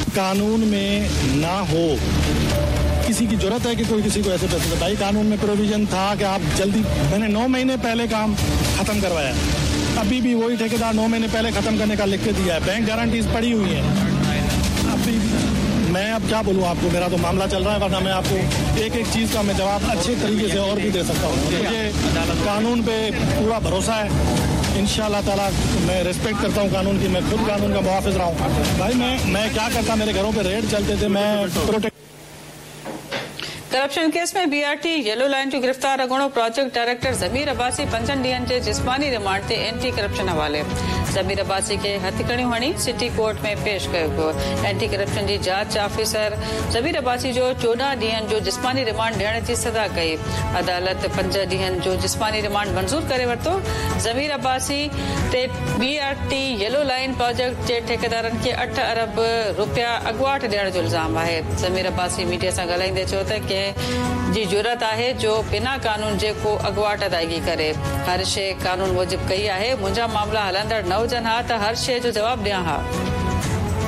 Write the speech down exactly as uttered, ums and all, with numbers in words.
कानून में ना हो। किसी की जरूरत है कि कोई किसी को ऐसे पैसे दे? भाई कानून में प्रोविजन था कि आप जल्दी, मैंने नौ महीने पहले काम खत्म करवाया, अभी भी वही ठेकेदार नौ महीने पहले खत्म करने का लिख के दिया है, बैंक गारंटीज पड़ी हुई है। अभी मैं अब क्या बोलूँ आपको, मेरा तो मामला चल रहा है, वरना मैं आपको एक एक चीज का मैं जवाब अच्छे तरीके से और भी दे सकता हूँ। मुझे कानून पे पूरा भरोसा है, इंशाल्लाह ताला मैं रिस्पेक्ट करता हूँ कानून की, मैं खुद कानून का मुहाफिज रहा हूँ। भाई मैं मैं क्या करता, मेरे घरों पे रेड चलते थे, मैं प्रोटेक्ट। करप्शन केस में बीआरटी येलो लाइन जो गिरफ़्तार अॻूणो प्रोजेक्ट डायरेक्टर ज़मीर अब्बासी पंजनि ॾींहनि जे जिस्मानी रिमांड ते एंटी करप्शन हवाले। ज़मीर अब्बासी खे हथकड़ियूं हणी सिटी कोर्ट में पेश कयो वियो। एंटी करप्शन जी जांच ऑफिसर ज़मीर अब्बासी जो चोॾहं ॾींहनि जो जिस्मानी रिमांड ॾियण जी सदा कई। अदालत पंज ॾींहनि जो जिस्मानी रिमांड मंज़ूर करे वरितो। ज़मीर अब्बासी ते बीआरटी येलो लाइन प्रोजेक्ट जे ठेकेदारनि खे अठ अरब रुपया अॻुवाट ॾियण जो इल्ज़ाम आहे। ज़मीर अब्बासी मीडिया सां ॻाल्हाईंदे चयो त के जी जरूरत है जो बिना कानून जे को अॻुवाट अदायगी करे। हर शे कानून मूजिब कई है, मुंहिंजा मामला हलंदड़ न हुजनि हा त हर शे जो जवाब ॾियां हा।